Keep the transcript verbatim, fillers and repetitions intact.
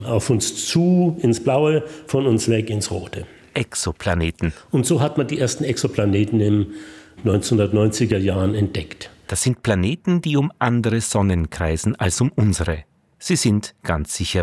Auf uns zu, ins Blaue, von uns weg ins Rote. Exoplaneten. Und so hat man die ersten Exoplaneten in neunzehnhundertneunziger Jahren entdeckt. Das sind Planeten, die um andere Sonnen kreisen als um unsere. Sie sind ganz sicher